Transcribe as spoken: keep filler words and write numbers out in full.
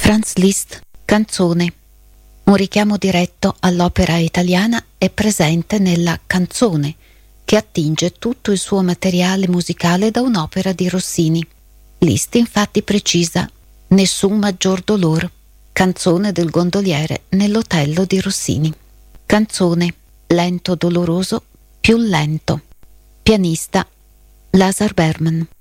Franz Liszt, Canzone. Un richiamo diretto all'opera italiana è presente nella Canzone, che attinge tutto il suo materiale musicale da un'opera di Rossini. Liszt infatti precisa: nessun maggior dolor. Canzone del gondoliere nell'Otello di Rossini. Canzone, lento doloroso, più lento. Pianista, Lazar Berman.